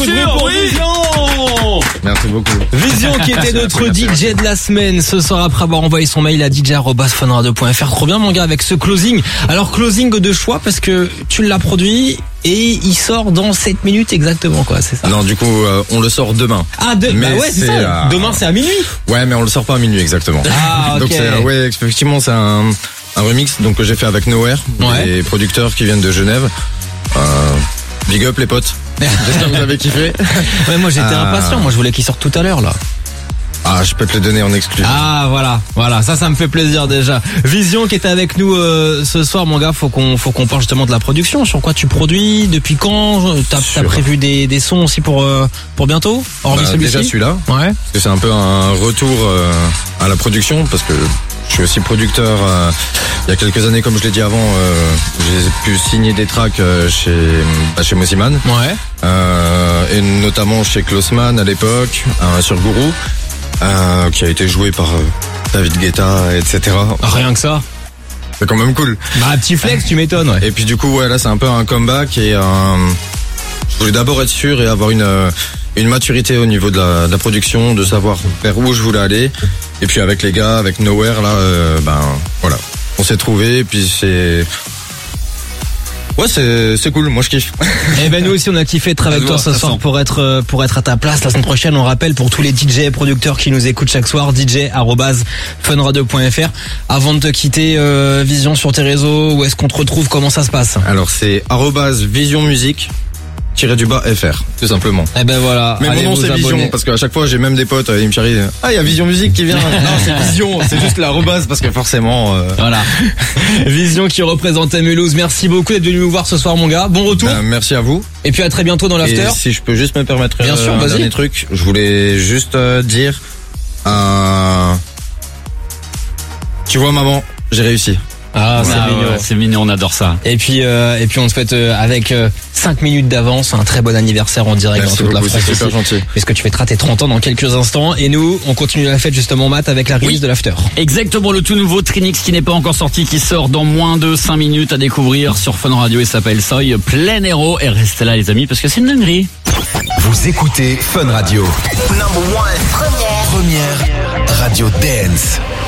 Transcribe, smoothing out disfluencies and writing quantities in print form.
de bruit pour Vision. Merci beaucoup. Vision qui était notre DJ de la semaine ce soir après avoir envoyé son mail à dj@funradio.fr. Trop bien mon gars avec ce closing. Alors closing de choix parce que tu l'as produit et il sort dans 7 minutes exactement quoi, c'est ça? Non, du coup, on le sort demain. Ah, Mais bah ouais, c'est ça. Demain c'est à minuit. Ouais, mais on le sort pas à minuit exactement. Ah, ok. Donc ouais, effectivement, c'est un remix donc que j'ai fait avec Nowhere, des producteurs qui viennent de Genève. Big up les potes. J'espère que vous avez kiffé. Ouais, moi j'étais impatient, moi je voulais qu'il sorte tout à l'heure là. Ah, je peux te le donner en exclu. Ah voilà, ça me fait plaisir déjà. Vision qui était avec nous ce soir mon gars, faut qu'on parle justement de la production. Sur quoi tu produis, depuis quand? T'as prévu des sons aussi pour bientôt? Hormis celui-ci. Déjà celui-là. Ouais. Parce que c'est un peu un retour à la production parce que je suis aussi producteur. Il y a quelques années, comme je l'ai dit avant, j'ai pu signer des tracks chez Mosiman. Ouais. Et notamment chez Klossman à l'époque, sur Gourou, qui a été joué par David Guetta, etc. Rien que ça. C'est quand même cool. Bah petit flex, tu m'étonnes. Ouais. Et puis du coup, ouais, là c'est un peu un comeback et je voulais d'abord être sûr et avoir une maturité au niveau de la production, de savoir vers où je voulais aller. Et puis avec les gars, avec Nowhere là, voilà, on s'est trouvé. Et puis c'est cool, moi je kiffe. Et ben nous aussi on a kiffé être avec toi ce soir pour être à ta place la semaine prochaine. On rappelle pour tous les DJ et producteurs qui nous écoutent chaque soir, dj@funradio.fr. Avant de te quitter, Vision sur tes réseaux, où est-ce qu'on te retrouve, comment ça se passe? Alors c'est @visionmusique _FR, tout simplement. Et ben voilà. Mais mon nom c'est Vision, parce qu'à chaque fois j'ai même des potes, ils me charrient, il y a Vision Musique qui vient. Non, c'est Vision, c'est juste l'arrobase parce que forcément. Voilà. Vision qui représentait Mulhouse. Merci beaucoup d'être venu nous voir ce soir mon gars. Bon retour. Merci à vous. Et puis à très bientôt dans l'after. Et si je peux juste me permettre bien sûr, un dernier truc, je voulais juste dire, tu vois maman, j'ai réussi. Ah, c'est mignon. Ouais, c'est mignon, on adore ça. Et puis on te souhaite avec 5 minutes d'avance un très bon anniversaire en direct dans toute la France. C'est super gentil. Puisque tu fêteras tes 30 ans dans quelques instants. Et nous, on continue la fête justement, Matt, avec la release de l'after. Exactement, le tout nouveau Trinix qui n'est pas encore sorti, qui sort dans moins de 5 minutes à découvrir sur Fun Radio. Il s'appelle Soy Plein Héros. Et restez là les amis parce que c'est une dinguerie. Vous écoutez Fun Radio. Number one. Première radio dance.